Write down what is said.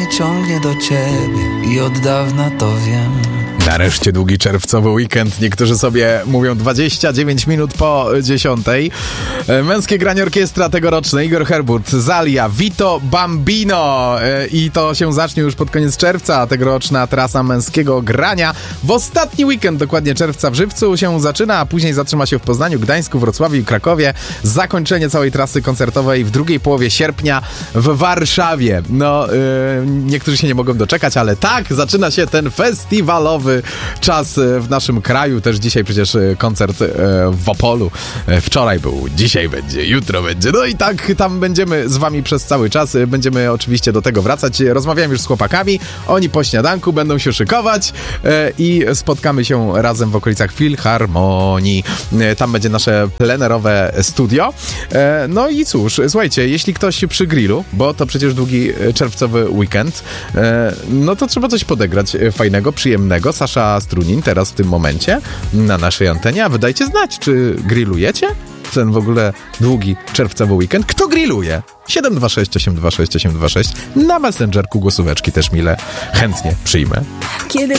ciągnie do ciebie i od dawna to wiem. Nareszcie długi czerwcowy weekend. Niektórzy sobie mówią 29 minut po 10. Męskie granie orkiestra tegoroczne. Igor Herbut, Zalia, Vito Bambino. I to się zacznie już pod koniec czerwca. Tegoroczna trasa męskiego grania. W ostatni weekend, dokładnie czerwca, w Żywcu się zaczyna, a później zatrzyma się w Poznaniu, Gdańsku, Wrocławiu i Krakowie. Zakończenie całej trasy koncertowej w drugiej połowie sierpnia w Warszawie. No, niektórzy się nie mogą doczekać, ale tak, zaczyna się ten festiwalowy czas w naszym kraju. Też dzisiaj przecież koncert w Opolu. Wczoraj był, dzisiaj będzie, jutro będzie. No i tak tam będziemy z wami przez cały czas. Będziemy oczywiście do tego wracać. Rozmawiałem już z chłopakami. Oni po śniadanku będą się szykować i spotkamy się razem w okolicach Filharmonii. Tam będzie nasze plenerowe studio. No i cóż, słuchajcie, jeśli ktoś przy grillu, bo to przecież długi czerwcowy weekend, no to trzeba coś podegrać fajnego, przyjemnego. Sasza Strunin teraz w tym momencie na naszej antenie, a wy dajcie znać, czy grillujecie ten w ogóle długi czerwcowy weekend. Kto grilluje? 726 826 826 na Messengerku głosóweczki też mile, chętnie przyjmę. Kiedy